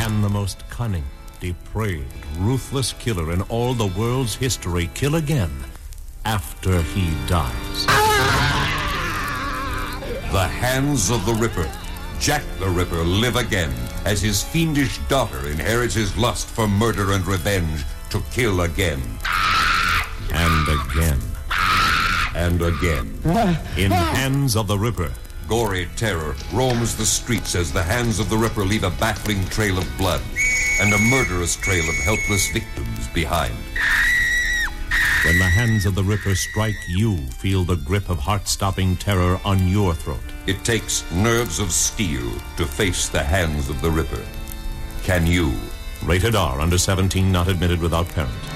Can the most cunning, depraved, ruthless killer in all the world's history kill again after he dies? The Hands of the Ripper. Jack the Ripper live again as his fiendish daughter inherits his lust for murder and revenge to kill again. And again. And again. In Hands of the Ripper. Gory terror roams the streets as the Hands of the Ripper leave a baffling trail of blood and a murderous trail of helpless victims behind. When the Hands of the Ripper strike, you feel the grip of heart-stopping terror on your throat. It takes nerves of steel to face the Hands of the Ripper. Can you? Rated R, under 17, not admitted without parent.